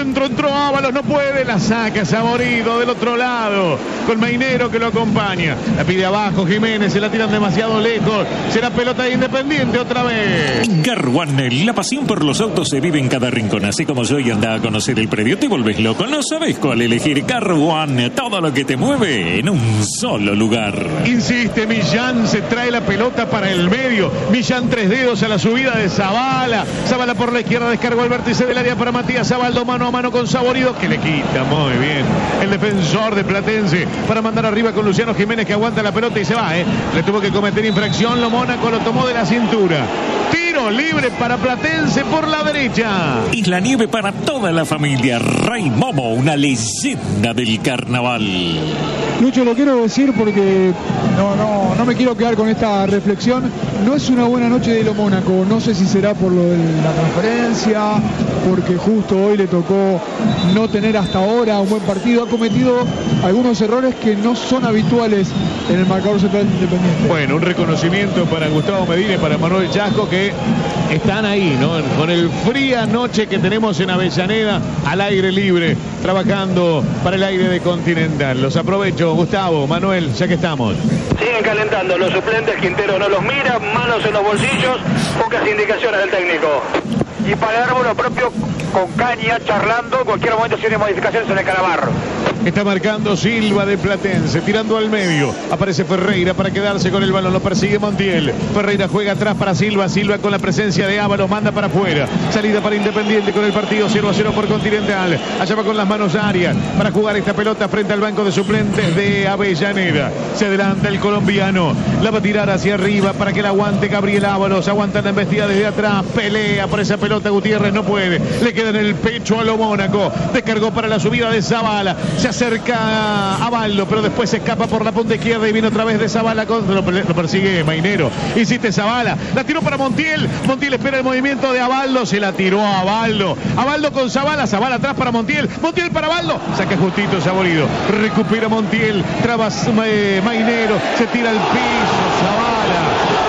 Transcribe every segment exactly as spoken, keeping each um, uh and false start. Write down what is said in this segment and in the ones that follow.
centro, entró Ábalos, no puede, la saca Saborido del otro lado, con Mainero que lo acompaña. La pide abajo Jiménez, se la tiran demasiado lejos. Será pelota de Independiente otra vez. Car One, la pasión por los autos se vive en cada rincón. Así como yo y anda a conocer el predio, te volvés loco. No sabes cuál elegir. Car One, todo lo que te mueve en un solo lugar. Insiste Millán, se trae la pelota para el medio. Millán tres dedos a la subida de Zabala. Zabala por la izquierda, descargó el vértice del área para Matías Abaldo, mano a mano con Saborido, que le quita muy bien el defensor de Platense para mandar arriba con Luciano Jiménez, que aguanta la pelota y se va, ¿eh? Le tuvo que cometer infracción, lo Mónaco lo tomó de la cintura. Tiro libre para Platense por la derecha. Y la nieve para toda la familia. Ray Momo, una leyenda del carnaval. Lucho, lo quiero decir porque no, no, no me quiero quedar con esta reflexión. No es una buena noche de lo Mónaco. No sé si será por lo de la transferencia, porque justo hoy le tocó no tener hasta ahora un buen partido. Ha cometido algunos errores que no son habituales en el marcador central Independiente. Bueno, un reconocimiento para Gustavo Medina y para Manuel Chasco, que están ahí, ¿no? Con el fría noche que tenemos en Avellaneda, al aire libre, trabajando para el aire de Continental. Los aprovecho, Gustavo, Manuel, ya que estamos. Siguen calentando los suplentes, Quintero no los mira, manos en los bolsillos, pocas indicaciones del técnico. Y Palermo lo propio con Caña charlando, en cualquier momento si hay modificaciones en el Calamarro. Está marcando Silva de Platense, tirando al medio. Aparece Ferreira para quedarse con el balón, lo persigue Montiel. Ferreira juega atrás para Silva, Silva con la presencia de Ábalos, manda para afuera. Salida para Independiente con el partido cero a cero por Continental. Allá va con las manos Arias para jugar esta pelota frente al banco de suplentes de Avellaneda. Se adelanta el colombiano, la va a tirar hacia arriba para que la aguante Gabriel Ábalos. Aguanta la embestida desde atrás, pelea por esa pelota Gutiérrez, no puede. Le queda en el pecho a lo Mónaco. Descargó para la subida de Zabala. Se acerca a Baldo, pero después se escapa por la punta izquierda y viene otra vez de Zabala. Lo, lo persigue Mainero. Insiste Zabala. La tiró para Montiel. Montiel espera el movimiento de Abaldo. Se la tiró a Abaldo. Abaldo con Zabala. Zabala atrás para Montiel. Montiel para Abaldo. Saca justito Saborido. Recupera Montiel. Trabas eh, Mainero. Se tira al piso Zabala.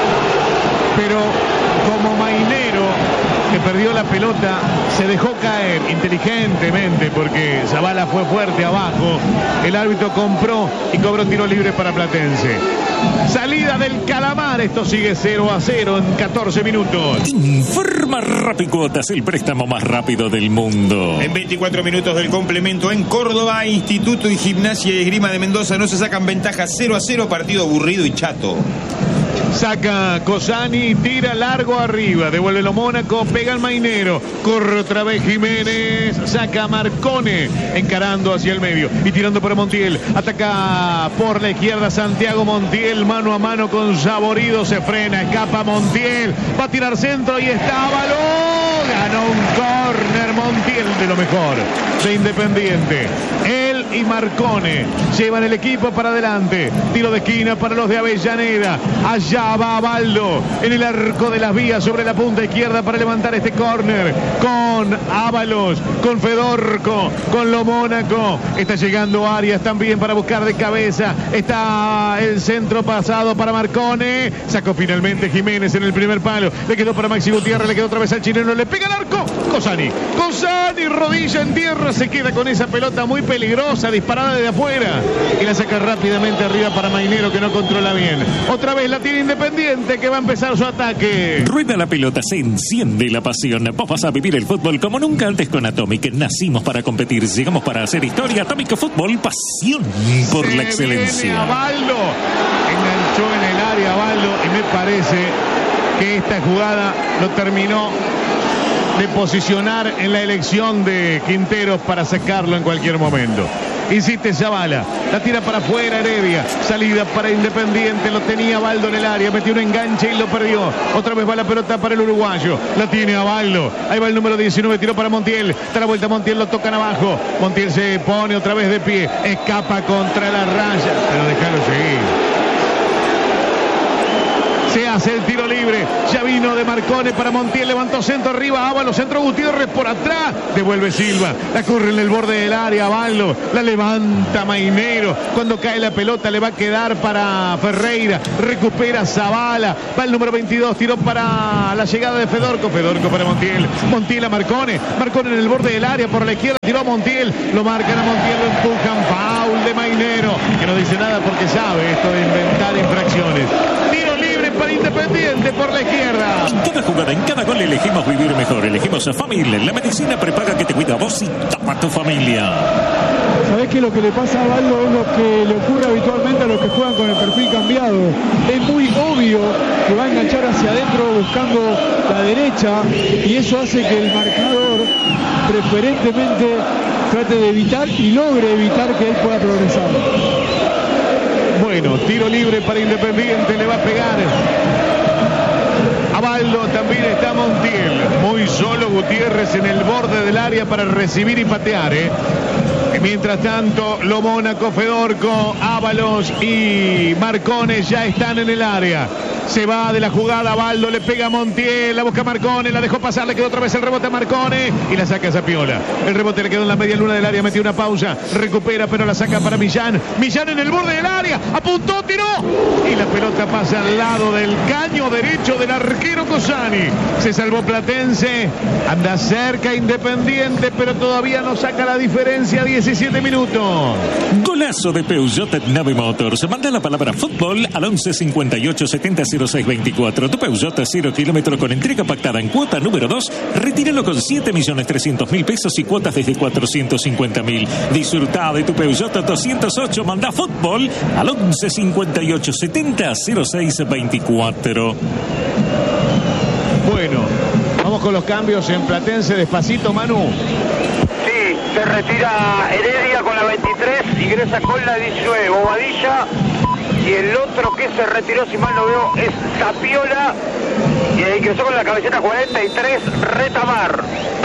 Pero como Mainero, que perdió la pelota, se dejó caer inteligentemente porque Zabala fue fuerte abajo. El árbitro compró y cobró tiro libre para Platense. Salida del Calamar, esto sigue cero a cero en catorce minutos. Informa Rapicuotas, el préstamo más rápido del mundo. En veinticuatro minutos del complemento en Córdoba, Instituto y Gimnasia y Esgrima de Mendoza no se sacan ventaja. Cero a cero, partido aburrido y chato. Saca Cosani, tira largo arriba, devuelve lo Mónaco, pega al Mainero, corre otra vez Jiménez, saca Marcone, encarando hacia el medio y tirando para Montiel, ataca por la izquierda Santiago Montiel, mano a mano con Saborido, se frena, escapa Montiel, va a tirar centro y está Ábalos, ganó un córner Montiel, de lo mejor de Independiente. Él y Marcone llevan el equipo para adelante, tiro de esquina para los de Avellaneda, allá va Abaldo en el arco de las vías sobre la punta izquierda para levantar este córner con Ábalos, con Fedorco, con lo Mónaco. Está llegando Arias también para buscar de cabeza. Está el centro pasado para Marcone. Sacó finalmente Jiménez en el primer palo. Le quedó para Maxi Gutiérrez, le quedó otra vez al chileno. Le pega el arco. Cosani. Cosani, rodilla en tierra. Se queda con esa pelota muy peligrosa, disparada desde afuera. Y la saca rápidamente arriba para Mainero, que no controla bien. Otra vez la tiene Independiente, que va a empezar su ataque. Rueda la pelota, se enciende la pasión. Vos vas a vivir el fútbol como nunca antes con Atomic. Nacimos para competir, llegamos para hacer historia. Atomic Fútbol, pasión por se la excelencia. Viene Abaldo, enganchó en el área Abaldo y me parece que esta jugada lo terminó de posicionar en la elección de Quinteros para sacarlo en cualquier momento. Insiste Zabala, la tira para afuera Heredia, salida para Independiente, lo tenía Abaldo en el área, metió un enganche y lo perdió. Otra vez va la pelota para el uruguayo, la tiene Abaldo, ahí va el número diecinueve, tiró para Montiel, da la vuelta Montiel, lo tocan abajo, Montiel se pone otra vez de pie, escapa contra la raya, pero déjalo seguir. Se hace el tiro libre. Ya vino de Marcone para Montiel. Levantó centro arriba. Ábalos. Centro Gutiérrez por atrás. Devuelve Silva. La corre en el borde del área. Ábalos. La levanta Mainero. Cuando cae la pelota le va a quedar para Ferreira. Recupera Zavala. Va el número veintidós. Tiró para la llegada de Fedorco. Fedorco para Montiel. Montiel a Marcone. Marcone en el borde del área. Por la izquierda tiró a Montiel. Lo marcan a Montiel. Lo empujan. Foul de Mainero. Que no dice nada porque sabe esto de inventar infracciones. Tiro libre para Independiente por la izquierda. En cada jugada, en cada gol elegimos vivir mejor. Elegimos a Famil, la medicina prepaga que te cuida a vos y toda tu familia. ¿Sabés que lo que le pasa a Baldo es lo que le ocurre habitualmente a los que juegan con el perfil cambiado? Es muy obvio que va a enganchar hacia adentro buscando la derecha y eso hace que el marcador preferentemente trate de evitar y logre evitar que él pueda progresar. Bueno, tiro libre para Independiente, le va a pegar a Baldo, también está Montiel. Muy solo Gutiérrez en el borde del área para recibir y patear, ¿eh? Mientras tanto, Lo Mónaco, Fedorco, Ábalos y Marcone ya están en el área. Se va de la jugada, Baldo le pega a Montiel, la busca Marcone, la dejó pasar, le quedó otra vez el rebote a Marcone y la saca a Zapiola. El rebote le quedó en la media luna del área, metió una pausa, recupera pero la saca para Millán. Millán en el borde del área, apuntó, tiró y la pelota pasa al lado del caño derecho del arquero Cosani. Se salvó Platense, anda cerca Independiente, pero todavía no saca la diferencia, diecisiete minutos. Golazo de Peugeot Nave Motors. Manda la palabra fútbol al once cincuenta y ocho setenta cero seis veinticuatro. Tu Peugeot cero kilómetro con entrega pactada en cuota número dos. Retíralo con siete millones trescientos mil pesos y cuotas desde cuatrocientos cincuenta mil. Disfruta de tu Peugeot doscientos ocho. Manda fútbol al once cincuenta y ocho setenta cero seis veinticuatro. Bueno, vamos con los cambios en Platense. Despacito, Manu. Sí, se retira Heredia con la veintitrés, ingresa con la diecinueve Bobadilla y el otro que se retiró, si mal no veo, es Zapiola y ingresó con la cabeceta cuarenta y tres Retamar.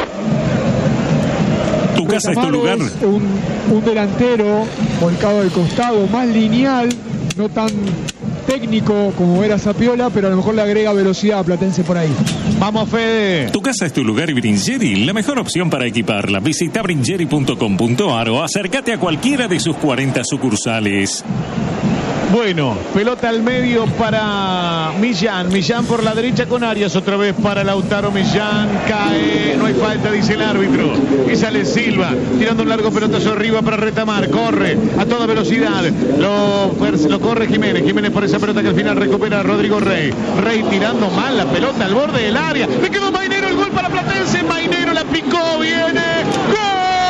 Tu casa es tu lugar. Es un, un delantero volcado del costado, más lineal, no tan técnico como era Zapiola, pero a lo mejor le agrega velocidad a Platense por ahí. Vamos, Fede. Tu casa es tu lugar y Bringeri, la mejor opción para equiparla. Visita bringeri punto com punto ar o acércate a cualquiera de sus cuarenta sucursales. Bueno, pelota al medio para Millán. Millán por la derecha con Arias. Otra vez para Lautaro. Millán cae. No hay falta, dice el árbitro. Y sale Silva. Tirando un largo pelotazo arriba para Retamar. Corre a toda velocidad. Lo, lo corre Jiménez. Jiménez por esa pelota que al final recupera a Rodrigo Rey. Rey tirando mal la pelota al borde del área. Le quedó Mainero. El gol para Platense. Mainero la picó. Viene. ¡Gol!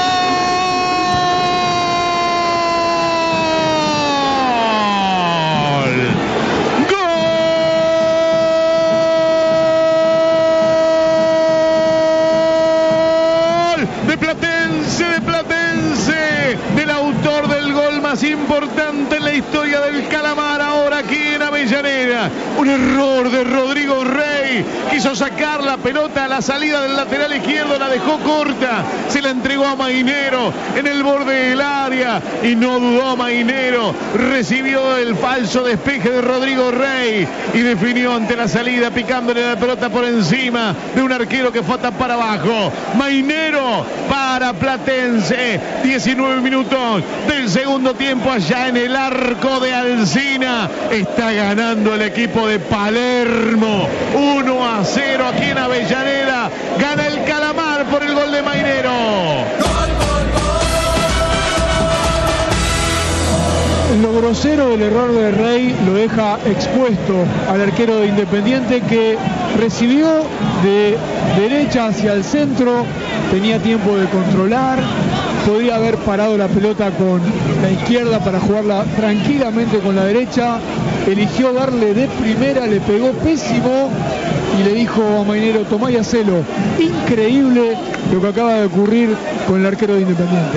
De Platense, de Platense, del autor del gol más importante en la historia del Calamar, ahora aquí en Avellaneda. Un error de Rodrigo Rey, quiso sacar la pelota a la salida del lateral izquierdo, la dejó corta, se la entregó a Mainero en el borde del área y no dudó Mainero, recibió el falso despeje de Rodrigo Rey y definió ante la salida picándole la pelota por encima de un arquero que fue a tapar abajo. Mainero para Platense, diecinueve minutos del segundo tiempo allá en el arco de Alsina. Está ganando el equipo de Palermo uno a cero aquí en Avellaneda. Gana el Calamar por el gol de Mainero. Lo grosero del error de Rey lo deja expuesto al arquero de Independiente, que recibió de derecha hacia el centro, tenía tiempo de controlar, podía haber parado la pelota con la izquierda para jugarla tranquilamente con la derecha, eligió darle de primera, le pegó pésimo y le dijo a Mainero: tomá y hacelo. Increíble lo que acaba de ocurrir con el arquero de Independiente.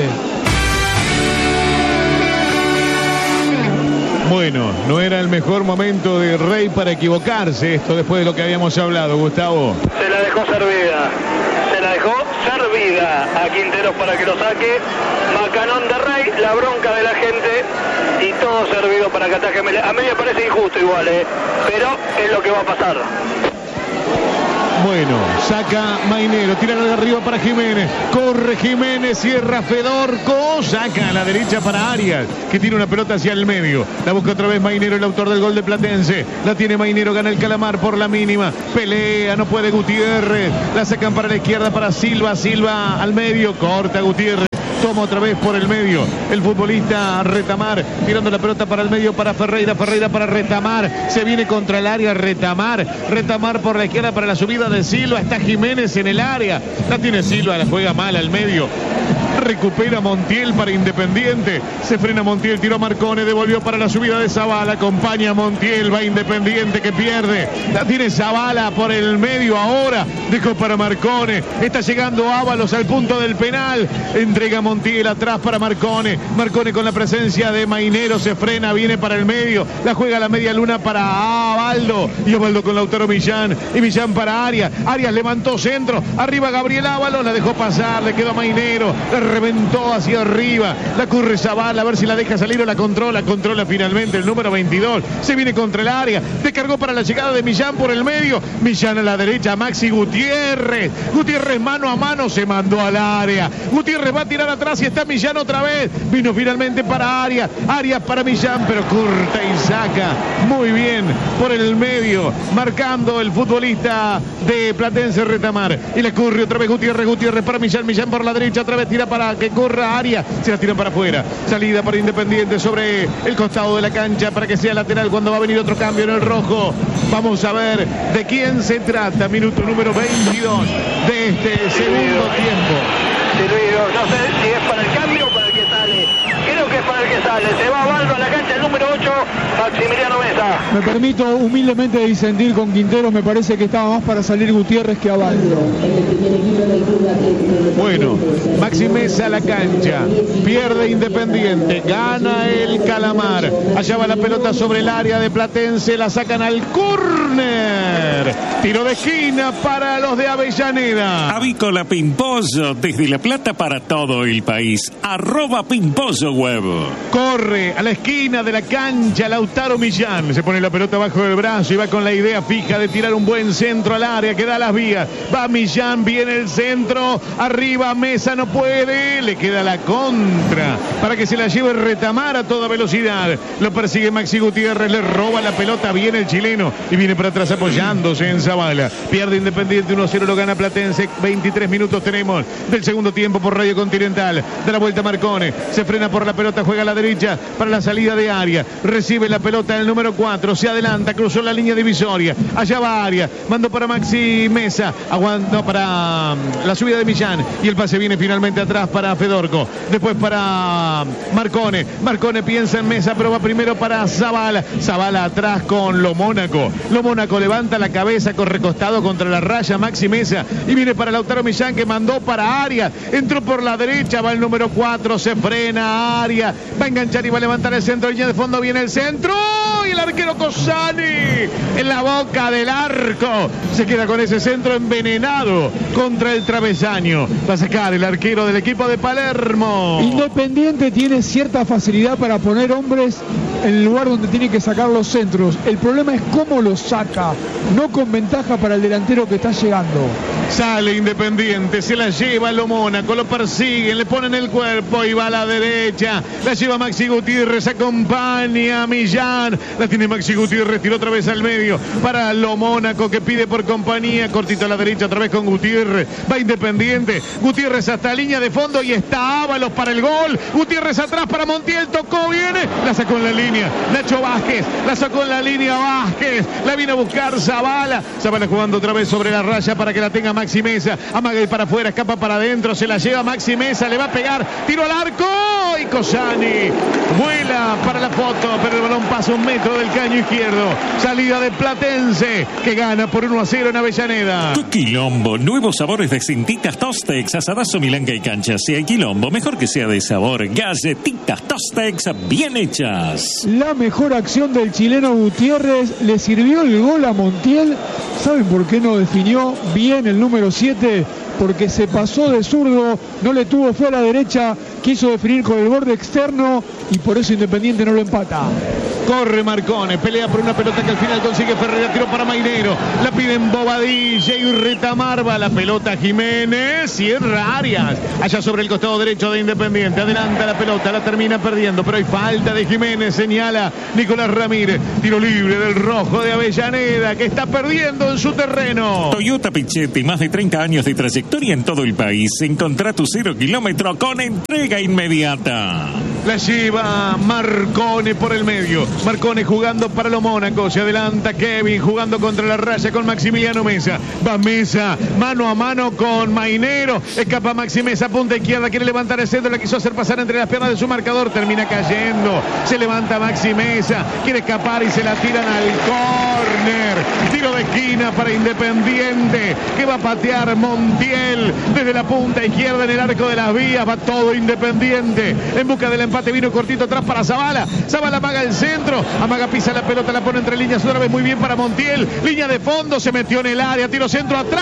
Bueno, no era el mejor momento de Rey para equivocarse, esto después de lo que habíamos hablado, Gustavo. Se la dejó servida, se la dejó servida a Quinteros para que lo saque. Macanón de Rey, la bronca de la gente. gente y todo servido para que ataje Mele. A mí me parece injusto igual, ¿eh? Pero es lo que va a pasar. Bueno, saca Mainero, tira de arriba para Jiménez, corre Jiménez, cierra Fedorco, saca a la derecha para Arias, que tira una pelota hacia el medio, la busca otra vez Mainero, el autor del gol de Platense, la tiene Mainero, gana el Calamar por la mínima, pelea, no puede Gutiérrez, la sacan para la izquierda para Silva, Silva al medio, corta Gutiérrez. Toma otra vez por el medio el futbolista Retamar, tirando la pelota para el medio para Ferreira, Ferreira para Retamar, se viene contra el área Retamar, Retamar por la izquierda para la subida de Silva, está Jiménez en el área, la tiene Silva, la juega mal al medio, recupera Montiel para Independiente, se frena Montiel, tiró Marcone, devolvió para la subida de Zavala, acompaña Montiel, va Independiente que pierde, la tiene Zavala por el medio ahora, dejó para Marcone, está llegando Ábalos al punto del penal, entrega Montiel atrás para Marcone, Marcone con la presencia de Mainero, se frena, viene para el medio, la juega a la media luna para Abaldo, y Abaldo con Lautaro Millán, y Millán para Arias, Arias levantó centro, arriba Gabriel Ábalos, la dejó pasar, le quedó a Mainero, la reventó hacia arriba, la corre Zavala, a ver si la deja salir o la controla, controla finalmente el número veintidós, se viene contra el área, descargó para la llegada de Millán por el medio, Millán a la derecha, Maxi Gutiérrez, Gutiérrez mano a mano, se mandó al área, Gutiérrez va a tirar atrás y está Millán otra vez, vino finalmente para Arias, Arias para Millán, pero corta y saca muy bien por el medio, marcando el futbolista de Platense Retamar, y le corre otra vez Gutiérrez, Gutiérrez para Millán, Millán por la derecha, otra vez tira para que corra Arias, se la tiran para afuera, salida para Independiente sobre el costado de la cancha para que sea lateral cuando va a venir otro cambio en el rojo, vamos a ver de quién se trata, minuto número veintidós de este segundo tiempo. Silvio, no sé si es para el cambio o para el que sale. Creo que es para el que sale. Se va Baldo a la cancha, el número ocho, Maximiliano Mesa. Me permito humildemente disentir con Quintero, me parece que estaba más para salir Gutiérrez que Abaldo. Bueno, Maxi Mesa a la cancha, pierde Independiente, gana el Calamar, allá va la pelota sobre el área de Platense, la sacan al córner, tiro de esquina para los de Avellaneda. Avícola Pimpollo, desde La Plata para todo el país, arroba Pimpollo Web. Corre a la esquina de la cancha Lautaro Millán, se pone la pelota bajo el brazo y va con la idea fija de tirar un buen centro al área que da las vías, va Millán, viene el centro, arriba Mesa no puede, le queda la contra para que se la lleve Retamar a toda velocidad, lo persigue Maxi Gutiérrez, le roba la pelota, viene el chileno y viene para atrás apoyándose en Zavala, pierde Independiente uno a cero, lo gana Platense, veintitrés minutos tenemos del segundo tiempo por Radio Continental, da la vuelta Marcone, se frena por la pelota, juega a la derecha para la salida de Arias, recibe la pelota el número cuatro, se adelanta, cruzó la línea divisoria, allá va Arias, mandó para Maxi Mesa, aguantó para la subida de Millán y el pase viene finalmente atrás para Fedorco, después para Marcone, Marcone piensa en Mesa pero va primero para Zavala, Zavala atrás con Lo Mónaco, Lo Mónaco levanta la cabeza con recostado contra la raya Maxi Mesa y viene para Lautaro Millán que mandó para Arias, entró por la derecha, va el número cuatro, se frena Arias, va a enganchar y va a levantar el centro, línea de fondo, viene el centro y el arquero Cosani en la boca del arco, se queda con ese centro envenenado contra el travesaño, va a sacar el arquero del equipo de Palermo. Independiente tiene cierta facilidad para poner hombres en el lugar donde tiene que sacar los centros, el problema es cómo los saca, no con ventaja para el delantero que está llegando. Sale Independiente, se la lleva Lo Mónaco, lo persiguen, le ponen el cuerpo y va a la derecha, la lleva Maxi Gutiérrez, acompaña a Millán, la tiene Maxi Gutiérrez, tiró otra vez al medio para Lo Mónaco que pide por compañía, cortito a la derecha otra vez con Gutiérrez, va Independiente, Gutiérrez hasta línea de fondo y está Ábalos para el gol, Gutiérrez atrás para Montiel, tocó, viene, la sacó en la línea, Nacho Vázquez, la sacó en la línea Vázquez, la viene a buscar Zavala, Zavala jugando otra vez sobre la raya para que la tenga Maxi Mesa, amaga y para afuera, escapa para adentro, se la lleva Maxi Mesa, le va a pegar, tiro al arco y Cosani vuela para la foto, pero el balón pasa un metro del caño izquierdo, salida de Platense que gana por uno a cero en Avellaneda. Tu Quilombo, nuevos sabores de cintitas Tostex, asadazo, milanga y cancha. Si hay Quilombo, mejor que sea de sabor. Galletitas Tostex bien hechas. La mejor acción del chileno Gutiérrez, le sirvió el gol a Montiel. ¿Saben por qué no definió bien el número siete? Porque se pasó de zurdo, no le tuvo fe a la derecha, quiso definir con el borde externo y por eso Independiente no lo empata. Corre Marcone, pelea por una pelota que al final consigue Ferreira, tiro para Mainero, la piden Bobadilla y Retamar, va la pelota Jiménez, cierra Arias, allá sobre el costado derecho de Independiente, adelanta la pelota, la termina perdiendo, pero hay falta de Jiménez, señala Nicolás Ramírez, tiro libre del rojo de Avellaneda, que está perdiendo en su terreno. Toyota Pichetti, más de treinta años de trayectoria en todo el país, encontrá tu cero kilómetro con entrega inmediata. La lleva Marcone por el medio. Marcone jugando para lo Mónaco. Se adelanta Kevin jugando contra la raya con Maximiliano Mesa. Va Mesa mano a mano con Mainero. Escapa Maxi Mesa, punta izquierda. Quiere levantar el centro. La quiso hacer pasar entre las piernas de su marcador. Termina cayendo. Se levanta Maxi Mesa. Quiere escapar y se la tiran al córner. Tiro de esquina para Independiente. Que va a patear Montiel desde la punta izquierda en el arco de las vías. Va todo Independiente en busca del empate. Vino cortito atrás para Zavala. Zavala amaga el centro. Amaga, pisa la pelota, la pone entre líneas otra vez. Muy bien para Montiel. Línea de fondo, se metió en el área. Tiro centro atrás.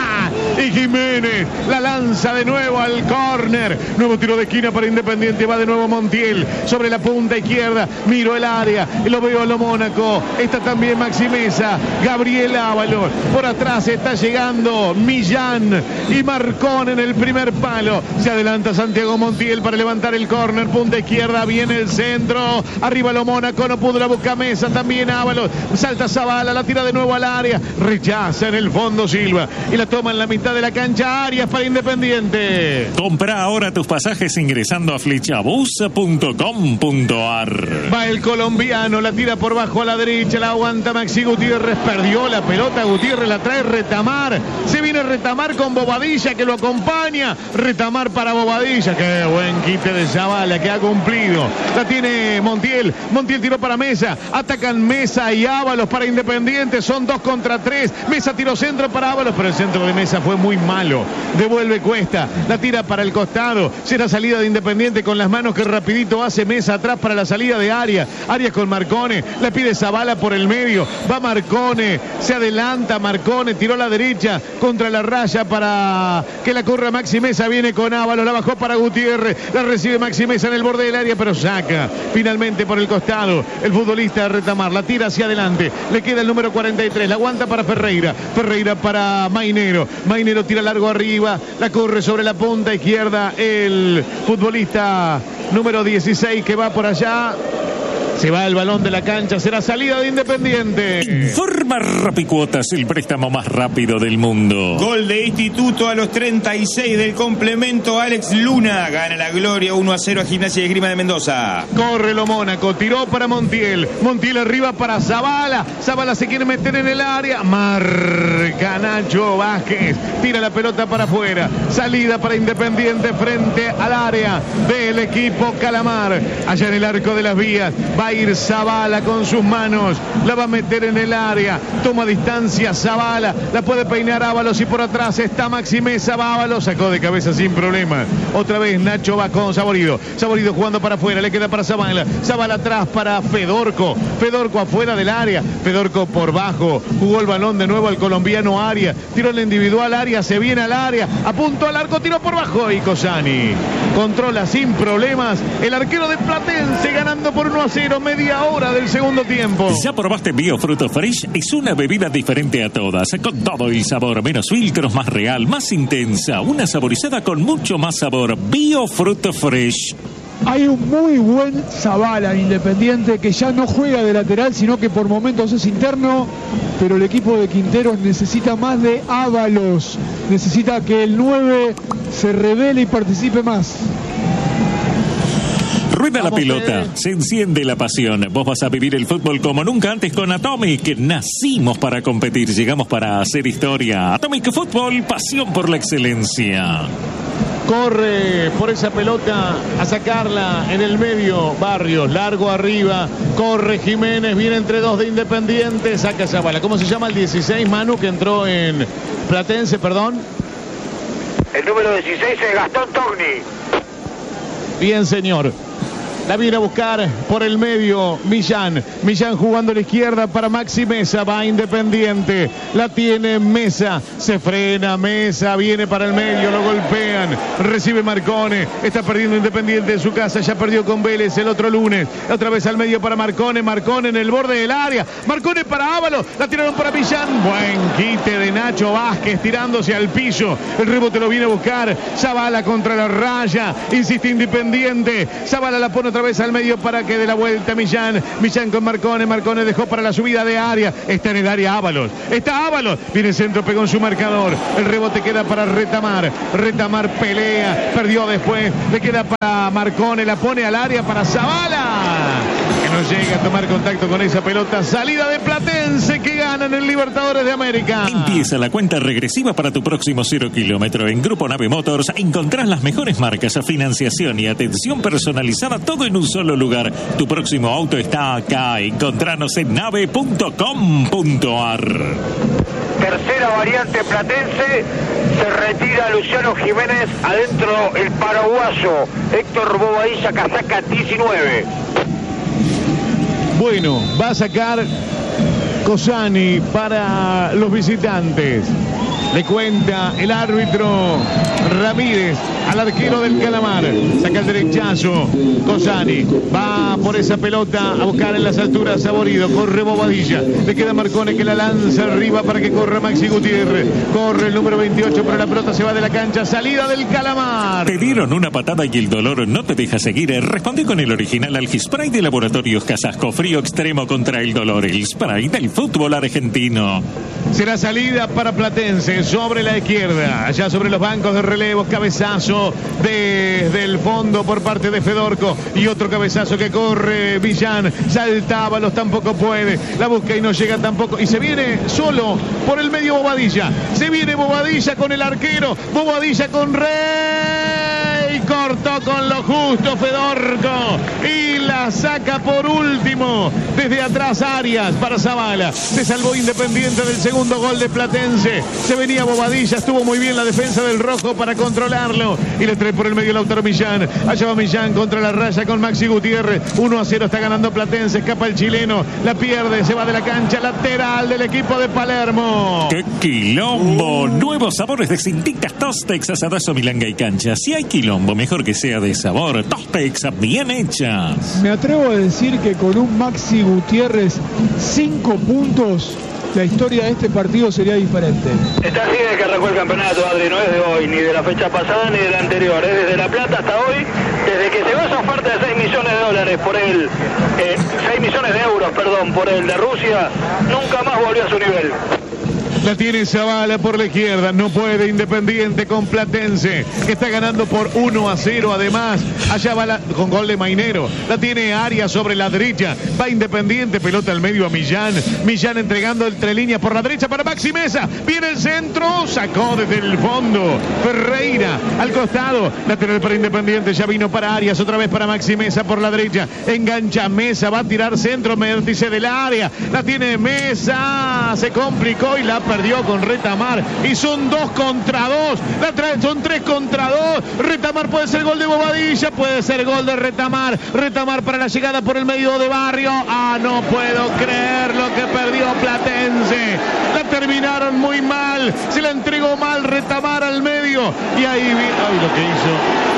Y Jiménez la lanza de nuevo al córner. Nuevo tiro de esquina para Independiente. Va de nuevo Montiel sobre la punta izquierda. Miro el área. Y lo veo a lo Mónaco. Está también Maxi Mesa. Gabriel Ábalos. Por atrás está llegando Millán. Y Marcón en el primer palo. Se adelanta Santiago Montiel para levantar el córner. Punta izquierda. Viene el centro. Arriba lo Mónaco. No pudo, la busca Mesa. También Ábalos. Salta Zavala. La tira de nuevo al área. Rechaza en el fondo Silva. Y la toma en la mitad de la cancha. Arias para Independiente. Compra ahora tus pasajes ingresando a flechabus punto com punto ar. Va el colombiano. La tira por bajo a la derecha. La aguanta Maxi Gutiérrez. Perdió la pelota. Gutiérrez la trae Retamar. Se viene Retamar con Bobadilla que lo acompaña. Retamar para Bobadilla. Qué buen quite de Zavala que ha cumplido. La tiene Montiel. Montiel tiró para Mesa. Atacan Mesa y Ábalos para Independiente. Son dos contra tres. Mesa tiró centro para Ábalos, pero el centro de Mesa fue muy malo. Devuelve Cuesta. La tira para el costado. Será salida de Independiente con las manos que rapidito hace Mesa atrás para la salida de Arias. Arias con Marcone. Le pide Zavala por el medio. Va Marcone. Se adelanta Marcone. Tiró a la derecha contra la raya para que la corra Maxi Mesa. Viene con Ábalos. La bajó para Gutiérrez. La recibe Maxi Mesa en el borde del área, pero saca finalmente por el costado el futbolista Retamar. La tira hacia adelante. Le queda el número cuarenta y tres. La aguanta para Ferreira. Ferreira para Mainero. Mainero tira largo arriba. La corre sobre la punta izquierda el futbolista número dieciséis que va por allá. Se va el balón de la cancha, será salida de Independiente. Informa Rapicuotas, el préstamo más rápido del mundo. Gol de Instituto a los treinta y seis del complemento. Alex Luna gana la gloria uno a cero a Gimnasia y Esgrima de Mendoza. Corre lo Mónaco, tiró para Montiel. Montiel arriba para Zavala. Zavala se quiere meter en el área. Marca Nacho Vázquez. Tira la pelota para afuera. Salida para Independiente frente al área del equipo Calamar. Allá en el arco de las vías. Va a ir Zavala con sus manos. La va a meter en el área. Toma distancia Zavala. La puede peinar Ábalos y por atrás está Maxi Mesa. Va Ábalos. Sacó de cabeza sin problema. Otra vez Nacho va con Saborido. Saborido jugando para afuera. Le queda para Zavala. Zavala atrás para Fedorco. Fedorco afuera del área. Fedorco por bajo. Jugó el balón de nuevo al colombiano Arias. Tiró el individual Arias. Se viene al área. Apuntó al arco. Tiró por bajo. Y Cosani controla sin problemas. El arquero de Platense ganando por uno a cero. Media hora del segundo tiempo. ¿Ya probaste Biofruto Fresh? Es una bebida diferente a todas, con todo el sabor, menos filtros, más real, más intensa, una saborizada con mucho más sabor. Biofruto Fresh. Hay un muy buen Zavala Independiente que ya no juega de lateral, sino que por momentos es interno, pero el equipo de Quinteros necesita más de Ábalos, necesita que el nueve se revele y participe más. Rueda la pelota, se enciende la pasión. Vos vas a vivir el fútbol como nunca antes con Atomic. Nacimos para competir, llegamos para hacer historia. Atomic Fútbol, pasión por la excelencia. Corre por esa pelota a sacarla en el medio. Barrios, largo arriba. Corre Jiménez, viene entre dos de Independiente. Saca Zavala. ¿Cómo se llama el dieciséis, Manu, que entró en Platense, perdón? El número dieciséis es Gastón Togni. Bien, señor. La viene a buscar por el medio Millán. Millán jugando a la izquierda para Maxi Mesa. Va Independiente. La tiene Mesa. Se frena Mesa. Viene para el medio. Lo golpean. Recibe Marcone. Está perdiendo Independiente en su casa. Ya perdió con Vélez el otro lunes. Otra vez al medio para Marcone. Marcone en el borde del área. Marcone para Ábalos. La tiraron para Millán. Buen quite de Nacho Vázquez tirándose al piso. El rebote lo viene a buscar. Zavala contra la raya. Insiste Independiente. Zavala la pone otra vez al medio para que dé la vuelta Millán. Millán con Marcone. Marcone dejó para la subida de área. Está en el área Ábalos. Está Ábalos. Viene el centro, pegó en su marcador. El rebote queda para Retamar. Retamar pelea. Perdió después. Le queda para Marcone. La pone al área para Zavala. Que no llega a tomar contacto con esa pelota. Salida de Platense que gana en el Libertadores de América. Empieza la cuenta regresiva para tu próximo cero kilómetro. En Grupo Nave Motors encontrás las mejores marcas, financiación y atención personalizada, todo en un solo lugar. Tu próximo auto está acá. Encontranos en nave punto com punto ar. Tercera variante platense. Se retira Luciano Jiménez. Adentro el paraguayo Héctor Bobadilla, casaca diecinueve. Bueno, va a sacar Cosani para los visitantes. Le cuenta el árbitro Ramírez al arquero del Calamar. Saca el derechazo. Cosani va por esa pelota a buscar en las alturas a Borido. Corre Bobadilla. Le queda Marcone que la lanza arriba para que corra Maxi Gutiérrez. Corre el número veintiocho, pero la pelota se va de la cancha. Salida del Calamar. ¿Te dieron una patada y el dolor no te deja seguir? Responde con el original Algispray de Laboratorios Casasco. Frío extremo contra el dolor. El spray del fútbol argentino. Será salida para Platense sobre la izquierda. Allá sobre los bancos de relevo. Cabezazo desde el fondo por parte de Fedorco. Y otro cabezazo que corre Millán. Saltaba, los tampoco puede. La busca y no llega tampoco. Y se viene solo por el medio Bobadilla. Se viene Bobadilla con el arquero. Bobadilla con Rey. Cortó con lo justo Fedorco. Y la saca por último. Desde atrás Arias para Zavala. Se salvó Independiente del segundo gol de Platense. Se venía Bobadilla. Estuvo muy bien la defensa del rojo para controlarlo. Y le trae por el medio Lautaro Millán. Allá va Millán contra la raya con Maxi Gutiérrez. uno a cero está ganando Platense. Escapa el chileno. La pierde. Se va de la cancha lateral del equipo de Palermo. ¡Qué quilombo! Uh. Nuevos sabores de Cintitas Tostex, asadazo, milanga y cancha. Si hay quilombo, mejor que sea de sabor. Tostex bien hechas. Me atrevo a decir que con un Maxi Gutiérrez, cinco puntos, la historia de este partido sería diferente. Está así desde que arrancó el campeonato, Adri, no es de hoy, ni de la fecha pasada, ni de la anterior. Es desde La Plata hasta hoy, desde que llegó esa oferta de seis millones de dólares por el... Eh, seis millones de euros, perdón, por el de Rusia, nunca más volvió a su nivel. La tiene Zavala por la izquierda. No puede Independiente con Platense, que está ganando por uno a cero. Además, allá va la, con gol de Mainero. La tiene Arias sobre la derecha. Va Independiente, pelota al medio a Millán. Millán entregando entre líneas por la derecha para Maxi Mesa. Viene el centro, sacó desde el fondo. Ferreira al costado. Lateral para Independiente, ya vino para Arias. Otra vez para Maxi Mesa por la derecha. Engancha Mesa, va a tirar centro, vértice del área. La tiene Mesa. Se complicó y la perdió con Retamar. Y son dos contra dos. La trae, son tres contra dos. Retamar puede ser gol de Bobadilla. Puede ser gol de Retamar. Retamar para la llegada por el medio de Barrio. Ah, no puedo creer lo que perdió Platense. La terminaron muy mal. Se la entregó mal Retamar al medio. Y ahí vi... Ay, lo que hizo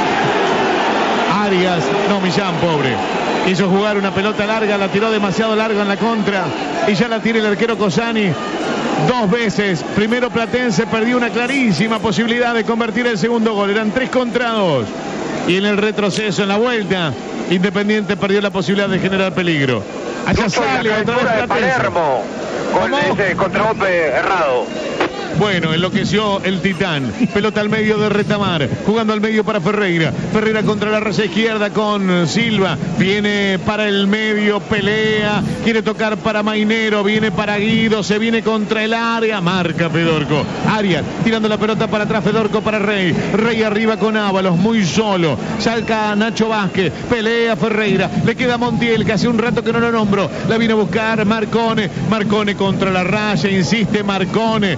Arias. No, Millán, pobre. Quiso jugar una pelota larga. La tiró demasiado larga en la contra. Y ya la tiene el arquero Cosani. Dos veces. Primero Platense perdió una clarísima posibilidad de convertir el segundo gol. Eran tres contra dos. Y en el retroceso, en la vuelta, Independiente perdió la posibilidad de generar peligro. Allá Yo sale otra vez de Palermo con ese contragolpe errado. Bueno, enloqueció el Titán. Pelota al medio de Retamar. Jugando al medio para Ferreira. Ferreira contra la raya izquierda con Silva. Viene para el medio, pelea. Quiere tocar para Mainero. Viene para Guido. Se viene contra el área. Marca Fedorco. Arias tirando la pelota para atrás. Fedorco para Rey. Rey arriba con Ábalos. Muy solo. Salca Nacho Vázquez. Pelea Ferreira. Le queda Montiel, que hace un rato que no lo nombro. La viene a buscar Marcone. Marcone contra la raya. Insiste Marcone. Por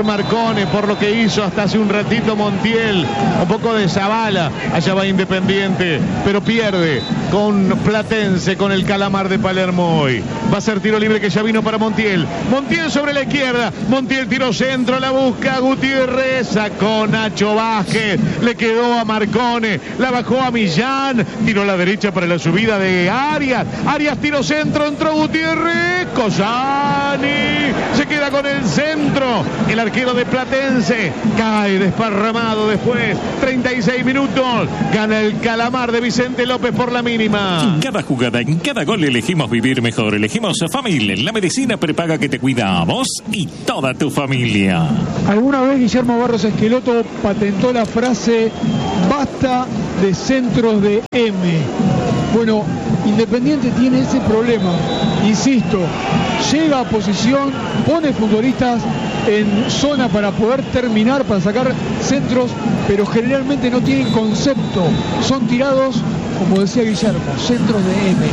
Marcone por lo que hizo hasta hace un ratito Montiel. Un poco de Zavala. Allá va Independiente, pero pierde con Platense, con el Calamar de Palermo hoy. Va a ser tiro libre que ya vino para Montiel. Montiel sobre la izquierda. Montiel tiró centro, la busca Gutiérrez. Sacó Nacho Vázquez. Le quedó a Marcone. La bajó a Millán. Tiró a la derecha para la subida de Arias. Arias tiró centro, entró Gutiérrez. Cosani se queda con el centro. El arquero de Platense cae desparramado después. treinta y seis minutos. Gana el Calamar de Vicente López por la mínima. En cada jugada, en cada gol elegimos vivir mejor. Elegimos Famil, la medicina prepaga que te cuida a vos y toda tu familia. Alguna vez Guillermo Barros Esqueloto patentó la frase basta de centros de M. Bueno, Independiente tiene ese problema. Insisto, llega a posición, pone futbolistas en zona para poder terminar, para sacar centros, pero generalmente no tienen concepto. Son tirados, como decía Guillermo, centros de M.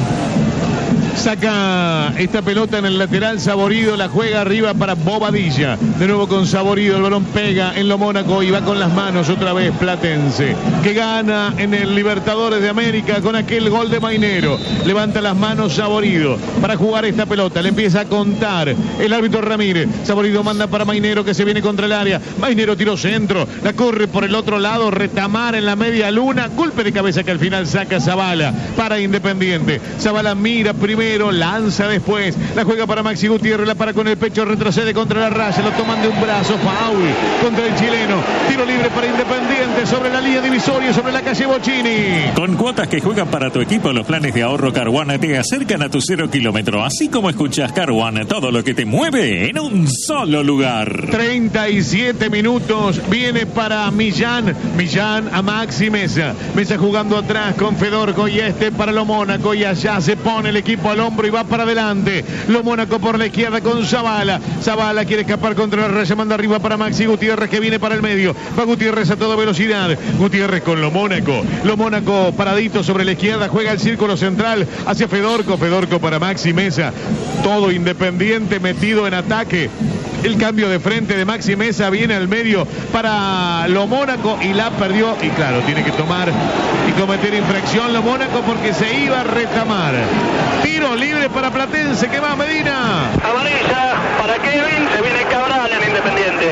Saca esta pelota en el lateral, Saborido la juega arriba para Bobadilla. De nuevo con Saborido, el balón pega en lo Mónaco y va con las manos otra vez Platense, que gana en el Libertadores de América con aquel gol de Mainero. Levanta las manos Saborido para jugar esta pelota, le empieza a contar el árbitro Ramírez. Saborido manda para Mainero que se viene contra el área. Mainero tiró centro, la corre por el otro lado, Retamar en la media luna, golpe de cabeza que al final saca Zavala para Independiente. Zavala mira primero, lanza después, la juega para Maxi Gutiérrez, la para con el pecho, retrocede contra la raya, lo toman de un brazo, foul contra el chileno, tiro libre para Independiente sobre la línea divisoria, sobre la calle Bocini. Con cuotas que juegan para tu equipo, los planes de ahorro Caruana te acercan a tu cero kilómetro, así como escuchas Caruana, todo lo que te mueve en un solo lugar. treinta y siete minutos, viene para Millán, Millán a Maxi Mesa, Mesa jugando atrás con Fedorco y este para lo Mónaco, y allá se pone el equipo al hombro y va para adelante. Lo Mónaco por la izquierda con Zavala. Zavala quiere escapar contra la raya, manda arriba para Maxi Gutiérrez que viene para el medio. Va Gutiérrez a toda velocidad. Gutiérrez con Lo Mónaco. Lo Mónaco paradito sobre la izquierda, juega el círculo central hacia Fedorco. Fedorco para Maxi Mesa. Todo Independiente metido en ataque. El cambio de frente de Maxi Mesa viene al medio para Lo Mónaco y la perdió. Y claro, tiene que tomar y cometer infracción Lo Mónaco porque se iba a Retamar. Tiro libre para Platense, que va Medina. Amarilla para Kevin, se viene Cabral en Independiente.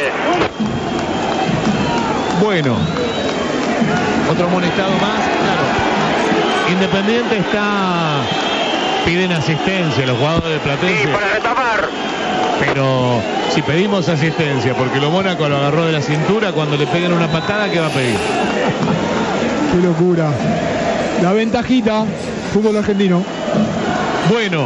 Bueno, otro amonestado más, claro. Independiente está, piden asistencia los jugadores de Platense. Sí, para Retamar. Pero si pedimos asistencia, porque Lo Mónaco lo agarró de la cintura, cuando le peguen una patada, ¿qué va a pedir? Qué locura. La ventajita, fútbol argentino. Bueno,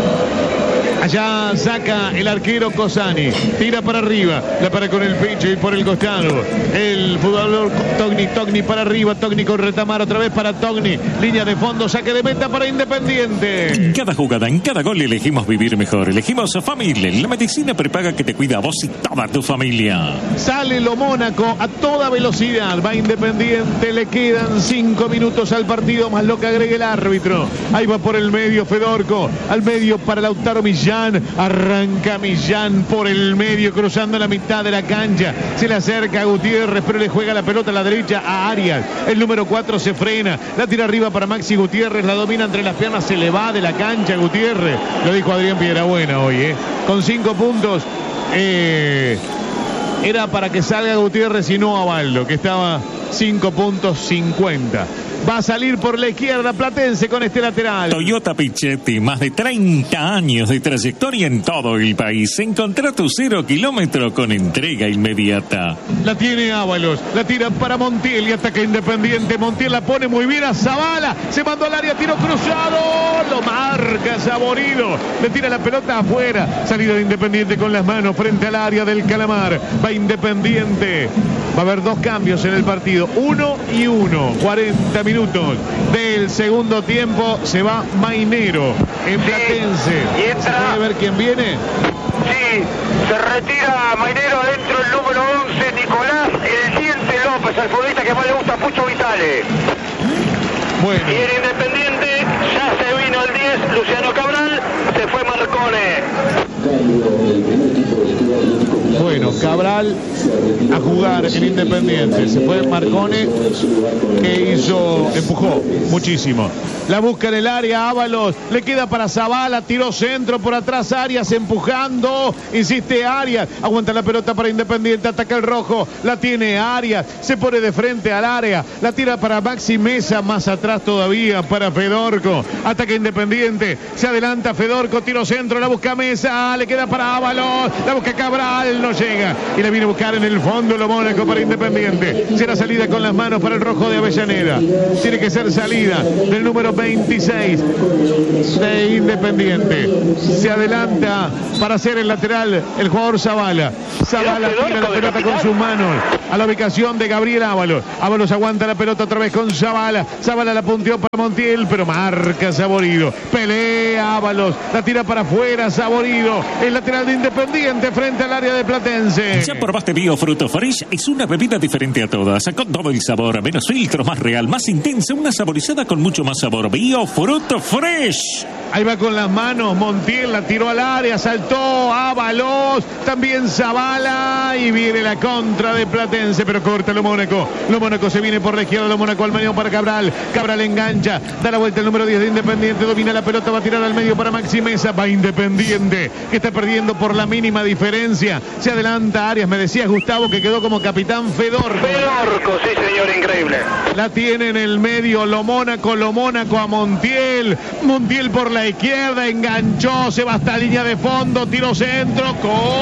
allá saca el arquero Cosani, tira para arriba, la para con el pecho y por el costado. El jugador Togni, Togni para arriba, Togni con Retamar otra vez para Togni. Línea de fondo, saque de meta para Independiente. En cada jugada, en cada gol elegimos vivir mejor. Elegimos Famil, la medicina prepaga que te cuida a vos y toda tu familia. Sale Lo Mónaco a toda velocidad, va Independiente, le quedan cinco minutos al partido, más lo que agregue el árbitro. Ahí va por el medio Fedorco, al medio para Lautaro Millán, arranca Millán por el medio, cruzando la mitad de la cancha, se le acerca a Gutiérrez, pero le juega la pelota a la derecha a Arias. El número cuatro se frena, la tira arriba para Maxi Gutiérrez, la domina entre las piernas, se le va de la cancha Gutiérrez. Lo dijo Adrián Piedrabuena hoy, ¿eh? Con cinco puntos, eh, era para que salga Gutiérrez y no a Baldo, que estaba cinco puntos cincuenta. Va a salir por la izquierda Platense con este lateral. Toyota Pichetti, más de treinta años de trayectoria en todo el país. Encontrá tu cero kilómetro con entrega inmediata. La tiene Ábalos, la tira para Montiel y ataca Independiente. Montiel la pone muy bien a Zavala, se mandó al área, tiro cruzado, lo marca Saborido, le tira la pelota afuera. Salida de Independiente con las manos frente al área del Calamar. Va Independiente, va a haber dos cambios en el partido, uno y uno. cuarenta minutos del segundo tiempo, se va Mainero en Platense. Sí, y entra... ¿Se puede ver quién viene? Sí, se retira Mainero, dentro el número once, Nicolás El Diente López, el futbolista que más le gusta a Pucho Vitale. Bueno. Y en Independiente ya se vino el diez, Luciano Cabral, se fue Marcone. Bueno, Cabral a jugar en Independiente. Se fue Marcone, que hizo, empujó muchísimo. La busca en el área, Ábalos, le queda para Zavala, tiró centro por atrás, Arias empujando, insiste Arias, aguanta la pelota para Independiente, ataca el rojo, la tiene Arias, se pone de frente al área, la tira para Maxi Mesa, más atrás todavía para Fedorco, ataca Independiente, se adelanta Fedorco, tiro centro, la busca Mesa, le queda para Ábalos, la busca Cabral, no llega, y la viene a buscar en el fondo lo Mónaco para Independiente. Será salida con las manos para el rojo de Avellaneda, tiene que ser salida del número veintiséis de Independiente. Se adelanta para hacer el lateral el jugador Zavala. Zavala tira la pelota con sus manos a la ubicación de Gabriel Ábalos. Ábalos aguanta la pelota otra vez con Zavala. Zavala la punteó para Montiel, pero marca Saborido. Pelea Ábalos, la tira para afuera Saborido. El lateral de Independiente frente al área de Platense. ¿Ya probaste Bio Fruto Fresh? Es una bebida diferente a todas, con todo el sabor, menos filtro, más real, más intensa, una saborizada con mucho más sabor. Bio Fruto Fresh. Ahí va con las manos, Montiel la tiró al área, saltó Ábalos, también Zavala y viene la contra de Platense, pero corta lo Mónaco. Lo Mónaco se viene por la izquierda, lo Mónaco al medio para Cabral. Cabral engancha, da la vuelta el número diez de Independiente, domina la pelota, va a tirar al medio para Maxi Mesa, va Independiente, que está perdiendo por la mínima diferencia. Se adelanta Arias, me decías Gustavo que quedó como capitán Fedorco. Fedorco, sí señor, increíble. La tiene en el medio, lo Mónaco, lo Mónaco a Montiel. Montiel por la izquierda, enganchó, se va hasta línea de fondo, tiro centro,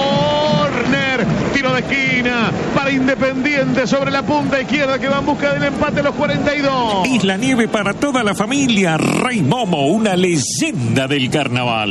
córner, tiro de esquina para Independiente sobre la punta izquierda que va en busca del empate a los cuarenta y dos. Isla Nieve para toda la familia. Rey Momo, una leyenda del carnaval.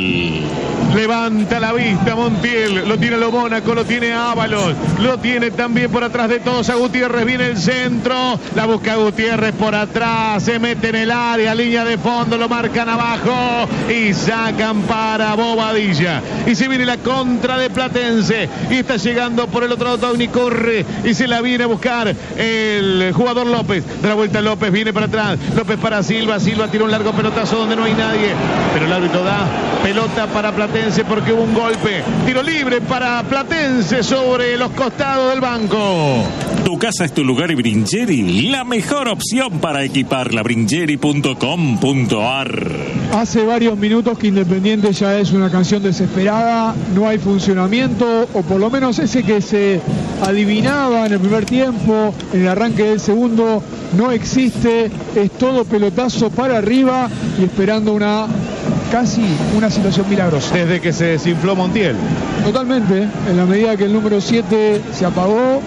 Levanta la vista Montiel, lo tiene lo Mónaco, lo tiene Ábalos, lo tiene también por atrás de todos a Gutiérrez, viene el centro, la busca Gutiérrez por atrás, se mete en el área, línea de fondo, lo marcan abajo y sacan para Bobadilla. Y se viene la contra de Platense y está llegando por el otro lado Tony, corre y se la viene a buscar el jugador López. Da la vuelta López, viene para atrás, López para Silva, Silva tira un largo pelotazo donde no hay nadie, pero el árbitro da pelota para Platense porque hubo un golpe. Tiro libre para Platense sobre los costados del banco. Tu casa es tu lugar y Bringeri, la mejor opción para equiparla. Bringeri punto com punto ar. Hace varios minutos que Independiente ya es una canción desesperada, no hay funcionamiento, o por lo menos ese que se adivinaba en el primer tiempo, en el arranque del segundo, no existe, es todo pelotazo para arriba y esperando una casi una situación milagrosa. Desde que se desinfló Montiel. Totalmente, en la medida que el número siete se apagó,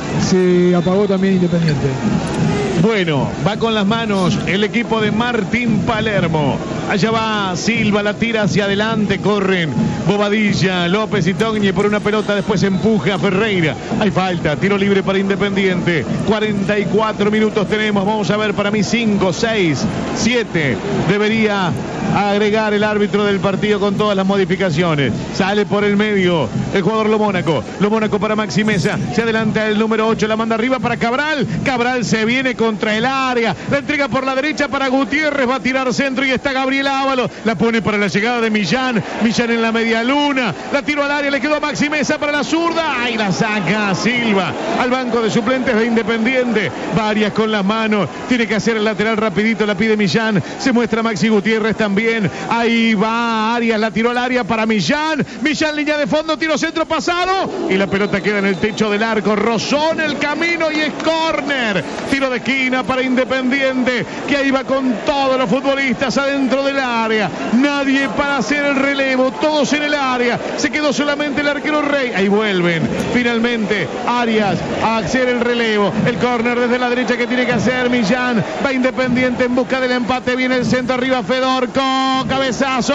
se apagó también Independiente. Bueno, va con las manos el equipo de Martín Palermo. Allá va Silva, la tira hacia adelante, corren Bobadilla, López y Togni por una pelota, después empuja a Ferreira. Hay falta, tiro libre para Independiente. cuarenta y cuatro minutos tenemos, vamos a ver, para mí cinco, seis, siete. Debería agregar el árbitro del partido con todas las modificaciones. Sale por el medio el jugador Lo Mónaco. Lo Mónaco para Maxi Mesa. Se adelanta el número ocho, la manda arriba para Cabral. Cabral se viene contra el área. La entrega por la derecha para Gutiérrez. Va a tirar centro y está Gabriel Ábalos. La pone para la llegada de Millán. Millán en la media luna. La tiró al área. Le quedó a Maxi Mesa para la zurda. Ahí la saca Silva al banco de suplentes de Independiente. Varias con las manos. Tiene que hacer el lateral rapidito. La pide Millán. Se muestra Maxi Gutiérrez también. Ahí va Arias, la tiró al área para Millán. Millán, línea de fondo, tiro centro pasado. Y la pelota queda en el techo del arco. Rozó en el camino y es córner. Tiro de esquina para Independiente, que ahí va con todos los futbolistas adentro del área. Nadie para hacer el relevo. Todos en el área. Se quedó solamente el arquero Rey. Ahí vuelven. Finalmente, Arias a hacer el relevo. El córner desde la derecha que tiene que hacer Millán. Va Independiente en busca del empate. Viene el centro arriba Fedorco. Cabezazo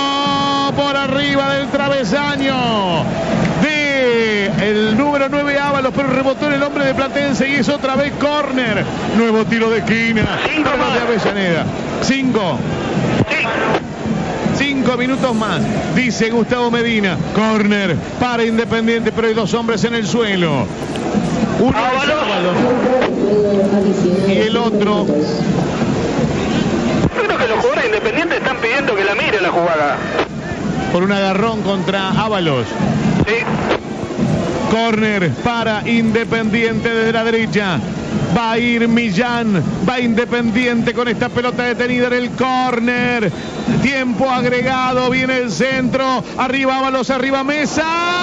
por arriba del travesaño de el número nueve Ábalos, pero rebotó en el hombre de Platense y es otra vez córner. Nuevo tiro de esquina. Cinco más. De Avellaneda. Cinco. Cinco minutos más, dice Gustavo Medina. Córner para Independiente, pero hay dos hombres en el suelo. Uno es Ábalos y el otro. Yo creo que los jugadores independientes están pidiendo que la mire la jugada. por un agarrón contra Ábalos. Sí. Córner para Independiente desde la derecha. Va a ir Millán, va Independiente con esta pelota detenida en el córner. Tiempo agregado, viene el centro. Arriba Ábalos, arriba Mesa.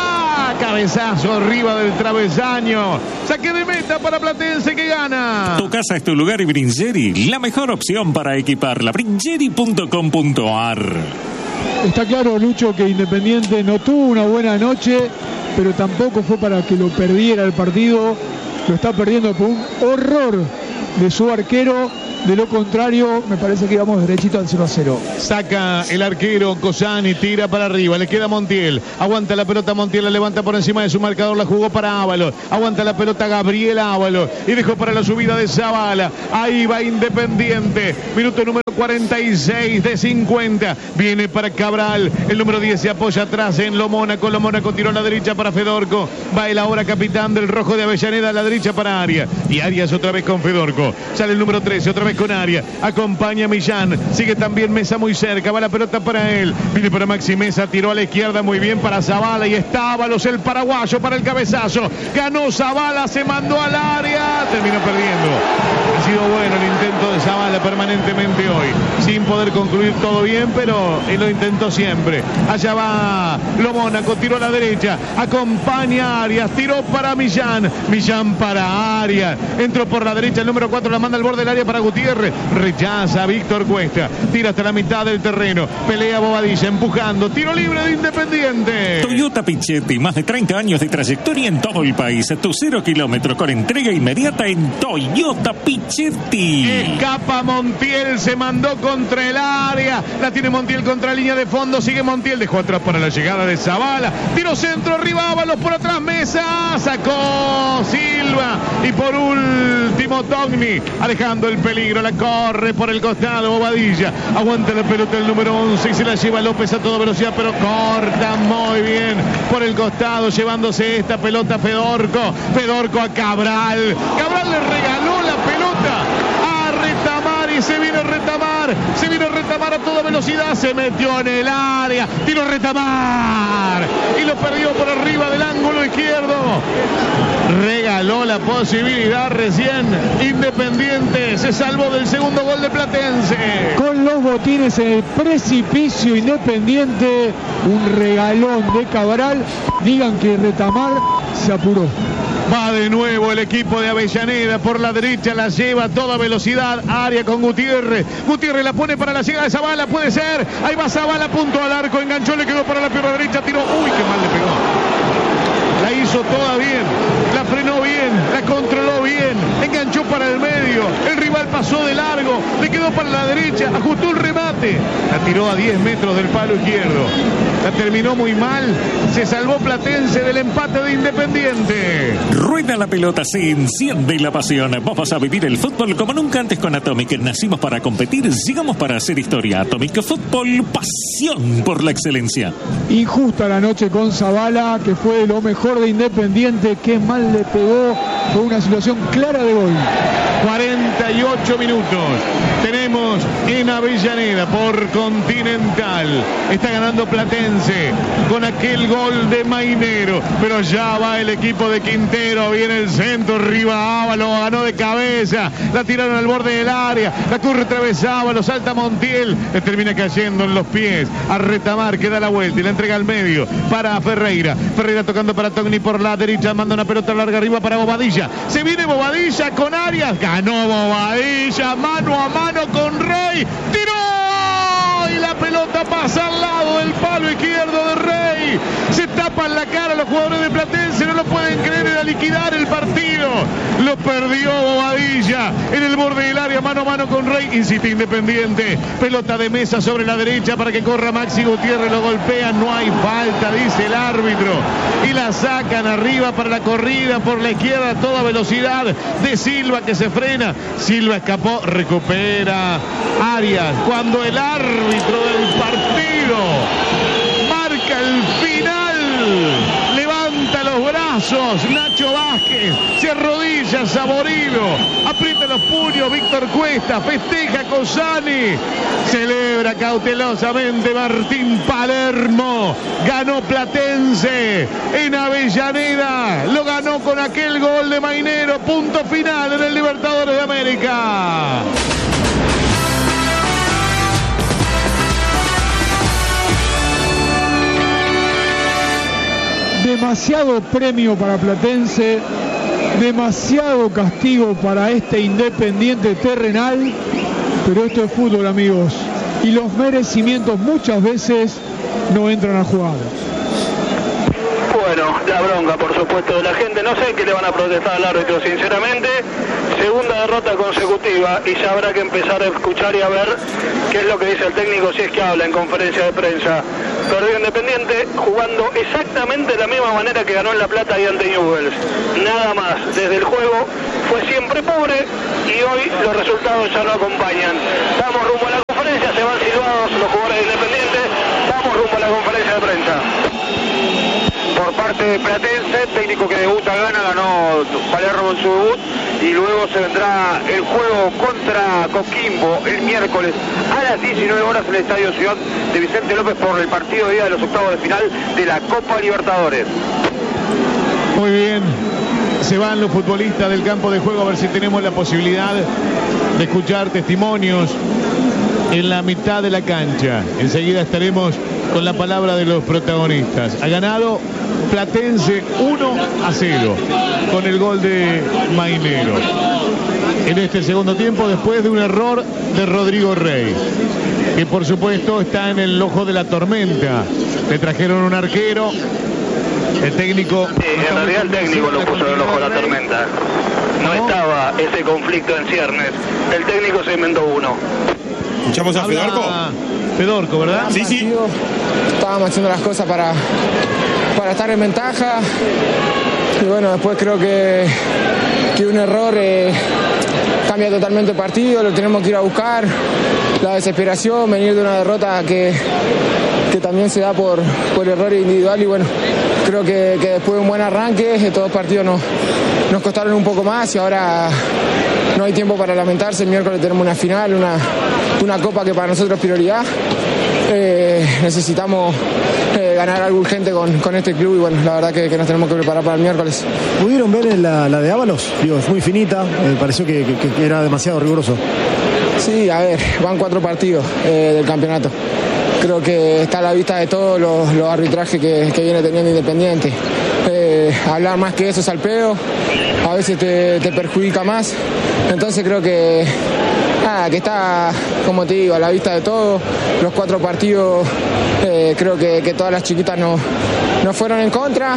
Cabezazo arriba del travesaño. Saque de meta para Platense que gana. Tu casa es tu lugar y Bringeri, la mejor opción para equiparla. Bringeri punto com punto ar. Está claro, Lucho, que Independiente no tuvo una buena noche, pero tampoco fue para que lo perdiera el partido. Lo está perdiendo por un horror de su arquero. De lo contrario, me parece que íbamos derechito al cero a cero. Saca el arquero Cosani, tira para arriba, le queda Montiel. Aguanta la pelota Montiel, la levanta por encima de su marcador, la jugó para Ábalos. Aguanta la pelota Gabriel Ábalos y dejó para la subida de Zavala. Ahí va Independiente. Minuto número cuarenta y seis de cincuenta. Viene para Cabral. El número diez se apoya atrás en Lo Mónaco. Lo Mónaco tiró a la derecha para Fedorco. Va el ahora capitán del rojo de Avellaneda a la derecha para Arias. Y Arias otra vez con Fedorco. Sale el número trece, otra vez con Arias. Acompaña a Millán. Sigue también Mesa muy cerca. Va la pelota para él. Viene para Maxi Mesa. Tiró a la izquierda muy bien para Zavala. Y está Ábalos, el paraguayo, para el cabezazo. Ganó Zavala. Se mandó al área. Terminó perdiendo. Ha sido bueno el intento de Zavala permanentemente hoy. Sin poder concluir todo bien, pero él lo intentó siempre. Allá va Lo Mónaco. Tiró a la derecha. Acompaña a Arias. Tiró para Millán. Millán para Arias. Entró por la derecha. El número cuatro la manda al borde del área para Gutiérrez. Rechaza a Víctor Cuesta. Tira hasta la mitad del terreno. Pelea Bobadilla empujando. Tiro libre de Independiente. Toyota Pichetti, más de treinta años de trayectoria en todo el país. Tu cero kilómetro con entrega inmediata en Toyota Pichetti. Escapa Montiel, se mandó contra el área. La tiene Montiel contra la línea de fondo. Sigue Montiel, dejó atrás para la llegada de Zavala. Tiro centro, arriba Ábalos, por atrás Mesa. Sacó Silva. Y por último Togni, alejando el peligro. La corre por el costado Bobadilla. Aguanta la pelota el número once y se la lleva López a toda velocidad, pero corta muy bien por el costado, llevándose esta pelota Fedorco. Fedorco a Cabral. Cabral le regaló la pelota a Retamar y se viene Retamar. Se vino Retamar a toda velocidad. Se metió en el área. Tiro Retamar. Y lo perdió por arriba del ángulo izquierdo. Regaló la posibilidad recién. Independiente se salvó del segundo gol de Platense. Con los botines en el precipicio Independiente. Un regalón de Cabral. Digan que Retamar se apuró. Va de nuevo el equipo de Avellaneda por la derecha, la lleva a toda velocidad, área con Gutiérrez. Gutiérrez la pone para la llegada de Zavala, puede ser. Ahí va Zavala, punto al arco, enganchó, le quedó para la pierna derecha, tiró. Uy, qué mal le pegó. La hizo toda bien, la frenó bien, la controló bien, enganchó para el medio, el rival pasó de largo, le quedó para la derecha, ajustó el remate, la tiró a diez metros del palo izquierdo, la terminó muy mal, se salvó Platense del empate de Independiente. Rueda la pelota, se enciende la pasión. Vos vas a vivir el fútbol como nunca antes con Atomic. Nacimos para competir, llegamos para hacer historia. Atomic Fútbol, pasión por la excelencia. Injusta la noche con Zavala, que fue lo mejor de Independiente. Qué mal le pegó. Fue una situación clara de gol. cuarenta y ocho minutos. Tenemos en Avellaneda por Continental. Está ganando Platense con aquel gol de Mainero. Pero ya va el equipo de Quintero. Viene el centro. Arriba Ábalos. Ganó de cabeza. La tiraron al borde del área. La corre otra vez Ábalos. Salta Montiel. Le termina cayendo en los pies a Retamar, que da la vuelta y la entrega al medio para Ferreira. Ferreira tocando para Togni por la derecha. Manda una pelota larga arriba para Bobadilla. Se viene Bobadilla con Arias. Ganó Bobadilla. Mano a mano con Rey. ¡Tiró! Y la pelota pasa al lado del palo izquierdo de Rey. Se tapan la cara los jugadores de Platense. No lo pueden creer, era liquidar el partido. Lo perdió Bobadilla en el borde del área, mano a mano con Rey. Insiste Independiente. Pelota de Mesa sobre la derecha para que corra Maxi Gutiérrez. Lo golpea. No hay falta, dice el árbitro. Y la sacan arriba para la corrida por la izquierda a toda velocidad de Silva, que se frena. Silva escapó, recupera Arias. Cuando el árbitro del partido marca el final, levanta los brazos Pasos, Nacho Vázquez, se arrodilla Saborido, aprieta los puños Víctor Cuesta, festeja Cosani, celebra cautelosamente Martín Palermo, ganó Platense en Avellaneda, lo ganó con aquel gol de Mainero, punto final en el Libertadores de América. Demasiado premio para Platense, demasiado castigo para este Independiente terrenal, pero esto es fútbol, amigos, y los merecimientos muchas veces no entran a jugar. Bueno, la bronca, por supuesto, de la gente. No sé qué le van a protestar al árbitro, sinceramente. Segunda derrota consecutiva y ya habrá que empezar a escuchar y a ver qué es lo que dice el técnico, si es que habla en conferencia de prensa. Perdió Independiente jugando exactamente de la misma manera que ganó en La Plata y ante Newell's. Nada más. Desde el juego fue siempre pobre y hoy los resultados ya no acompañan. Vamos rumbo a la conferencia, se van silbados los jugadores de Independiente. Vamos rumbo a la conferencia de prensa. Por parte de Platense, técnico que debuta gana, ganó Palermo en su debut y luego se vendrá el juego contra Coquimbo el miércoles a las diecinueve horas en el Estadio Ciudad de Vicente López por el partido de ida de los octavos de final de la Copa Libertadores. Muy bien, se van los futbolistas del campo de juego a ver si tenemos la posibilidad de escuchar testimonios en la mitad de la cancha. Enseguida estaremos con la palabra de los protagonistas. Ha ganado Platense uno a cero con el gol de Mainero en este segundo tiempo, después de un error de Rodrigo Rey, que por supuesto está en el ojo de la tormenta. Le trajeron un arquero, el técnico... Sí, en realidad el técnico lo puso en el ojo de la tormenta. No estaba ese conflicto en ciernes. El técnico se inventó uno. ¿Escuchamos a Fedorco? Fedorco, ¿verdad? Sí, sí. Estábamos haciendo las cosas para, para estar en ventaja. Y bueno, después creo que, que un error eh, cambia totalmente el partido. Lo tenemos que ir a buscar. La desesperación, venir de una derrota que, que también se da por, por error individual. Y bueno, creo que, que después de un buen arranque, estos dos partidos nos, nos costaron un poco más y ahora no hay tiempo para lamentarse. El miércoles tenemos una final, una, una copa que para nosotros es prioridad. Eh, necesitamos eh, ganar algo urgente con, con este club y bueno, la verdad que, que nos tenemos que preparar para el miércoles. ¿Pudieron ver la, la de Ábalos? Digo, es muy finita, me pareció que, que, que era demasiado riguroso. Sí, a ver, van cuatro partidos eh, del campeonato. Creo que está a la vista de todos los, los arbitrajes que, que viene teniendo Independiente. Eh, hablar más que eso es al pedo, a veces te, te perjudica más. Entonces creo que, nada, que está, como te digo, a la vista de todos. Los cuatro partidos, eh, creo que, que todas las chiquitas no, no fueron en contra.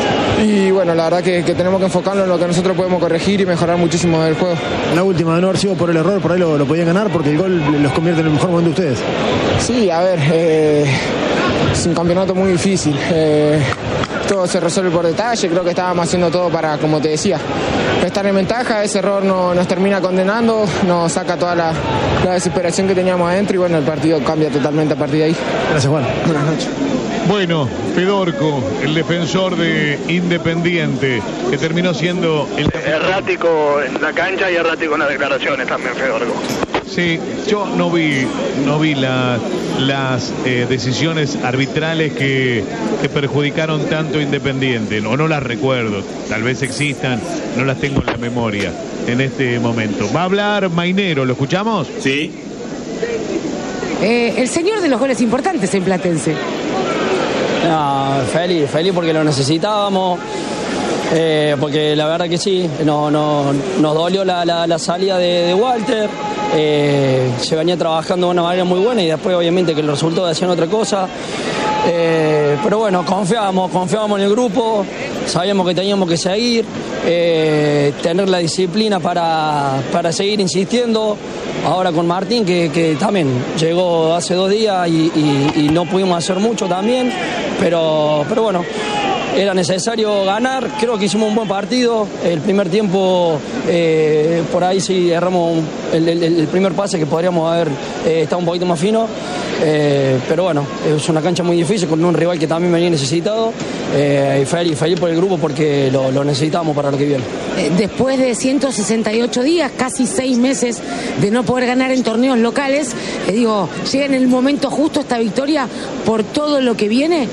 Y bueno, la verdad que, que tenemos que enfocarnos en lo que nosotros podemos corregir y mejorar muchísimo del juego. La última, de no haber sido por el error, por ahí lo, lo podían ganar porque el gol los convierte en el mejor momento de ustedes. Sí, a ver, eh, es un campeonato muy difícil. Eh, todo se resuelve por detalle, creo que estábamos haciendo todo para, como te decía, estar en ventaja. Ese error no, nos termina condenando, nos saca toda la, la desesperación que teníamos adentro y bueno, el partido cambia totalmente a partir de ahí. Gracias, Juan. Buenas noches. Bueno, Fedorco, el defensor de Independiente, que terminó siendo el... Errático en la cancha y errático en las declaraciones también, Fedorco. Sí, yo no vi, no vi la, las eh, decisiones arbitrales que, que perjudicaron tanto a Independiente, o no, no las recuerdo, tal vez existan, no las tengo en la memoria en este momento. Va a hablar Mainero, ¿lo escuchamos? Sí. Eh, el señor de los goles importantes en Platense. No, feliz, feliz porque lo necesitábamos, eh, porque la verdad que sí, no, no, nos dolió la, la, la salida de, de Walter, eh, se venía trabajando de una manera muy buena y después obviamente que los resultados hacían otra cosa, eh, pero bueno, confiábamos, confiábamos en el grupo, sabíamos que teníamos que seguir, eh, tener la disciplina para, para seguir insistiendo. Ahora con Martín, que, que también llegó hace dos días y, y, y no pudimos hacer mucho también, pero, pero bueno, era necesario ganar. Creo que hicimos un buen partido. El primer tiempo, eh, por ahí sí erramos el, el, el primer pase que podríamos haber eh, estado un poquito más fino. Eh, pero bueno, es una cancha muy difícil con un rival que también venía necesitado. Eh, y feliz, feliz por el grupo porque lo, lo necesitamos para lo que viene. Eh, después de ciento sesenta y ocho días, casi seis meses de no poder ganar en torneos locales, eh, digo, ¿llega en el momento justo esta victoria por todo lo que viene?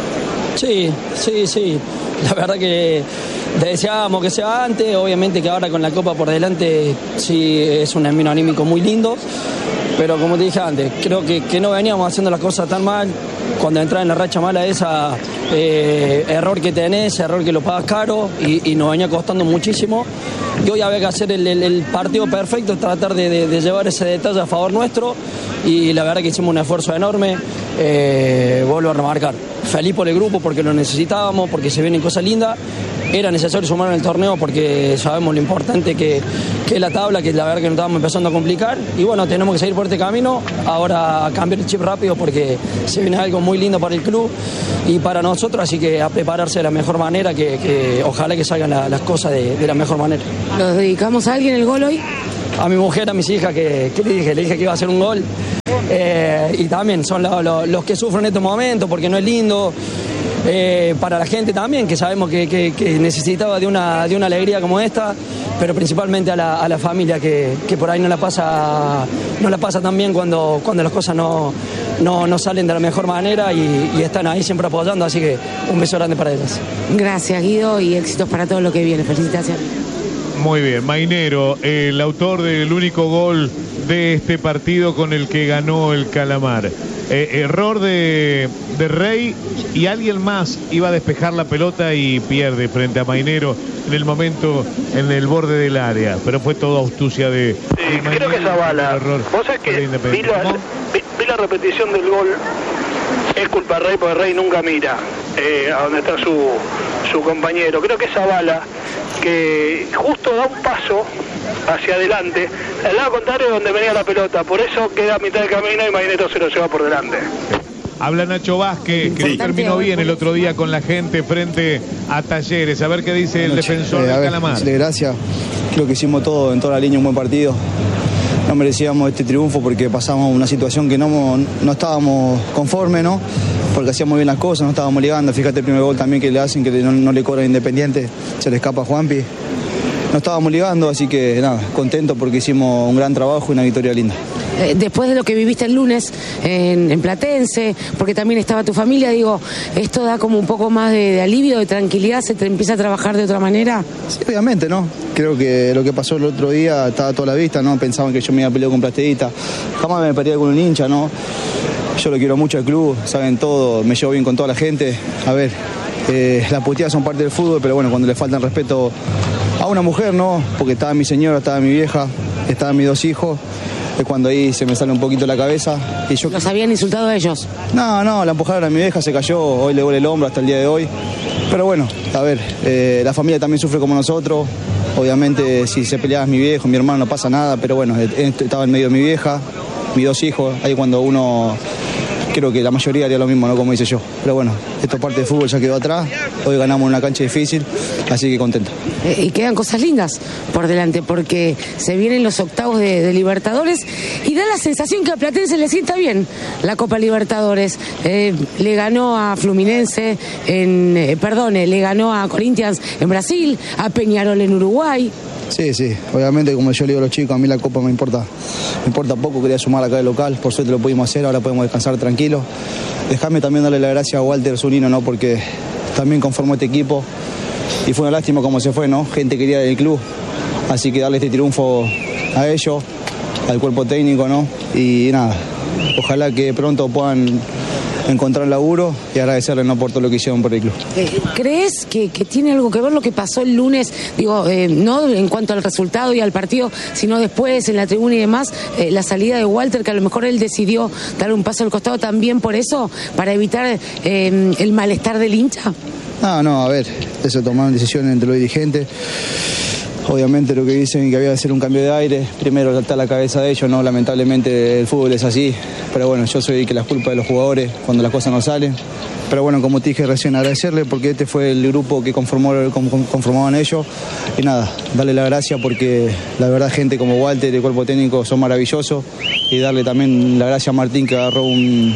Sí, sí, sí. La verdad que deseábamos que sea antes, obviamente que ahora con la Copa por delante sí es un envío anímico muy lindo, pero como te dije antes, creo que, que no veníamos haciendo las cosas tan mal. Cuando entras en la racha mala esa, eh, error que tenés, error que lo pagas caro y, y nos venía costando muchísimo. Y hoy había que hacer el, el, el partido perfecto, tratar de, de, de llevar ese detalle a favor nuestro y la verdad que hicimos un esfuerzo enorme. Eh, vuelvo a remarcar, feliz por el grupo porque lo necesitábamos, porque se vienen cosas lindas. Era necesario sumar en el torneo porque sabemos lo importante que, que es la tabla, que la verdad que nos estábamos empezando a complicar. Y bueno, tenemos que seguir por este camino. Ahora cambiar el chip rápido porque se viene algo muy lindo para el club y para nosotros, así que a prepararse de la mejor manera, que, que ojalá que salgan la, las cosas de, de la mejor manera. ¿Lo dedicamos a alguien el gol hoy? A mi mujer, a mis hijas, que, que le dije, le dije que iba a hacer un gol. Eh, y también son lo, lo, los que sufren en estos momentos porque no es lindo. Eh, para la gente también, que sabemos que, que, que necesitaba de una, de una alegría como esta, pero principalmente a la, a la familia que, que por ahí no la pasa no la pasa tan bien cuando, cuando las cosas no, no, no salen de la mejor manera y, y están ahí siempre apoyando, así que un beso grande para ellas. Gracias, Guido, y éxitos para todo lo que viene. Felicitaciones. Muy bien, Mainero, el autor del único gol de este partido con el que ganó el Calamar. Eh, error de, de Rey y alguien más iba a despejar la pelota y pierde frente a Mainero en el momento en el borde del área, pero fue toda astucia de, sí, de creo que esa bala, vos sabés que vi la, vi, vi la repetición del gol, es culpa de Rey porque Rey nunca mira eh, a donde está su, su compañero. Creo que esa bala que justo da un paso hacia adelante, al lado contrario de donde venía la pelota, por eso queda a mitad de camino y Mainero se lo lleva por delante. Habla Nacho Vázquez, que terminó bien el otro día con la gente frente a Talleres. A ver qué dice el defensor eh, del ver, Calamar. Gracias, creo que hicimos todo en toda la línea, un buen partido. No merecíamos este triunfo porque pasamos una situación que no, no estábamos conformes, ¿no? Porque hacíamos bien las cosas, no estábamos ligando. Fíjate el primer gol también que le hacen, que no, no le cobran Independiente, se le escapa a Juanpi. No estábamos ligando, así que nada, contento porque hicimos un gran trabajo y una victoria linda. Eh, después de lo que viviste el lunes en, en Platense, porque también estaba tu familia, digo, ¿esto da como un poco más de, de alivio, de tranquilidad? ¿Se te empieza a trabajar de otra manera? Sí, obviamente, ¿no? Creo que lo que pasó el otro día estaba a toda la vista, ¿no? Pensaban que yo me iba a pelear con Plateíta. Jamás me peleé con un hincha, ¿no? Yo lo quiero mucho al club, saben todo, me llevo bien con toda la gente. A ver, eh, las puteadas son parte del fútbol, pero bueno, cuando le faltan respeto a una mujer, ¿no? Porque estaba mi señora, estaba mi vieja, estaban mis dos hijos. Es cuando ahí se me sale un poquito la cabeza. Y yo... ¿Los habían insultado a ellos? No, no, la empujaron a mi vieja, se cayó, hoy le duele el hombro hasta el día de hoy. Pero bueno, a ver, eh, la familia también sufre como nosotros. Obviamente si se peleaba mi viejo, mi hermano, no pasa nada, pero bueno, estaba en medio de mi vieja, mis dos hijos, ahí cuando uno... Creo que la mayoría haría lo mismo, ¿no? Como hice yo. Pero bueno, esto parte de fútbol ya quedó atrás. Hoy ganamos una cancha difícil, así que contento. Eh, y quedan cosas lindas por delante, porque se vienen los octavos de, de Libertadores y da la sensación que a Platense le sienta bien la Copa Libertadores. Eh, le ganó a Fluminense, en, eh, perdone, le ganó a Corinthians en Brasil, a Peñarol en Uruguay. Sí, sí, obviamente como yo le digo a los chicos, a mí la Copa me importa, me importa poco, quería sumar acá de local, por suerte lo pudimos hacer, ahora podemos descansar tranquilos. Dejame también darle la gracia a Walter Zunino, ¿no? Porque también conformó este equipo y fue una lástima cómo se fue, ¿no? Gente querida del club, así que darle este triunfo a ellos, al cuerpo técnico, ¿no? Y nada, ojalá que pronto puedan encontrar laburo y agradecerle, ¿no? por todo lo que hicieron por el club. ¿Crees que, que tiene algo que ver lo que pasó el lunes? Digo, eh, no en cuanto al resultado y al partido, sino después en la tribuna y demás, eh, la salida de Walter, que a lo mejor él decidió dar un paso al costado también por eso, para evitar eh, el malestar del hincha. No, no, a ver, eso tomaron decisiones entre los dirigentes. Obviamente lo que dicen que había que hacer un cambio de aire, primero está la cabeza de ellos, no, lamentablemente el fútbol es así, pero bueno, yo soy que la culpa de los jugadores cuando las cosas no salen, pero bueno, como te dije recién, agradecerle porque este fue el grupo que conformó, conformaban ellos y nada, darle la gracia porque la verdad gente como Walter y el cuerpo técnico son maravillosos y darle también la gracia a Martín que agarró un,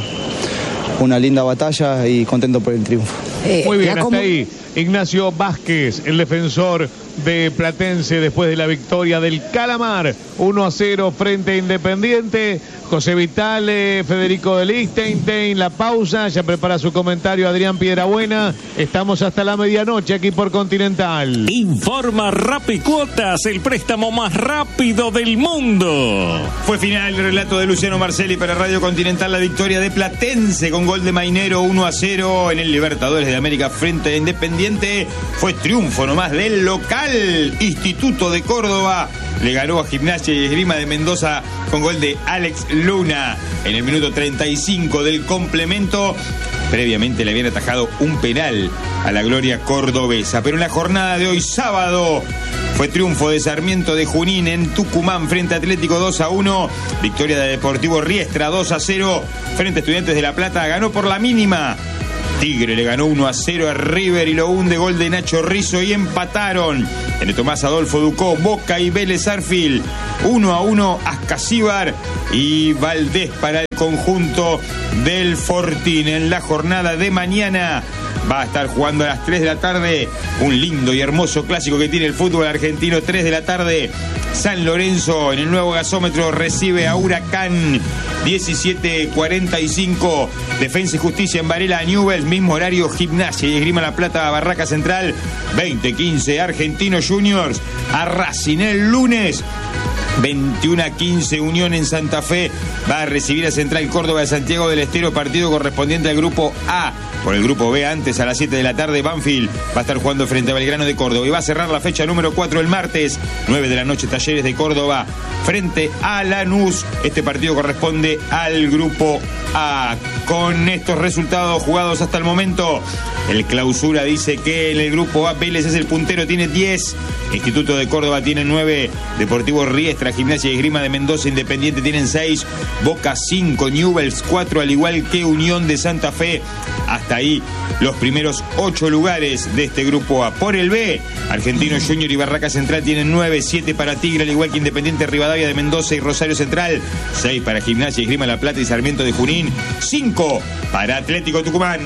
una linda batalla y contento por el triunfo. Muy bien, hasta ahí Ignacio Vázquez, el defensor de Platense después de la victoria del Calamar, uno a cero frente a Independiente. José Vitale, Federico de Liechtenstein, la pausa, ya prepara su comentario Adrián Piedrabuena. Estamos hasta la medianoche aquí por Continental. Informa Rapicuotas, el préstamo más rápido del mundo. Fue final el relato de Luciano Marcelli para Radio Continental, la victoria de Platense con gol de Mainero, uno a cero en el Libertadores de América frente a Independiente. Fue triunfo nomás del local. Instituto de Córdoba le ganó a Gimnasia y Esgrima de Mendoza con gol de Alex Luna en el minuto treinta y cinco del complemento. Previamente le habían atajado un penal a la gloria cordobesa. Pero en la jornada de hoy, sábado, fue triunfo de Sarmiento de Junín en Tucumán frente a Atlético dos a uno. Victoria de Deportivo Riestra dos a cero frente a Estudiantes de La Plata. Ganó por la mínima. Tigre le ganó uno a cero a River y lo hunde, gol de Nacho Rizzo, y empataron en el Tomás Adolfo Ducó, Boca y Vélez Arfield, uno a uno Ascasíbar y Valdés para el conjunto del Fortín. En la jornada de mañana va a estar jugando a las tres de la tarde un lindo y hermoso clásico que tiene el fútbol argentino. Tres de la tarde, San Lorenzo en el nuevo gasómetro recibe a Huracán. diecisiete cuarenta y cinco, Defensa y Justicia en Varela, Newell's, mismo horario, Gimnasia y Esgrima La Plata, Barraca Central. veinte quince, Argentinos Juniors a Racing. El lunes veintiuno a quince, Unión en Santa Fe va a recibir a Central Córdoba de Santiago del Estero, partido correspondiente al grupo A. Por el grupo B, antes a las siete de la tarde, Banfield va a estar jugando frente a Belgrano de Córdoba y va a cerrar la fecha número cuatro el martes, nueve de la noche, Talleres de Córdoba frente a Lanús. Este partido corresponde al grupo A. Con estos resultados jugados hasta el momento, el Clausura dice que en el grupo A Vélez es el puntero, tiene diez, Instituto de Córdoba tiene nueve, Deportivo Riestra, Gimnasia y Esgrima de Mendoza, Independiente tienen seis, Boca cinco, Newell's cuatro, al igual que Unión de Santa Fe. Hasta ahí los primeros ocho lugares de este grupo A. Por el B, Argentinos Junior y Barraca Central tienen nueve, siete para Tigre, al igual que Independiente Rivadavia de Mendoza y Rosario Central, seis para Gimnasia y Esgrima La Plata y Sarmiento de Junín, cinco para Atlético Tucumán.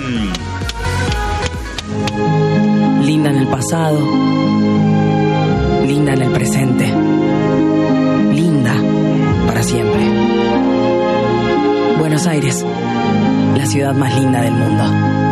Linda en el pasado, linda en el presente, linda para siempre. Buenos Aires, la ciudad más linda del mundo.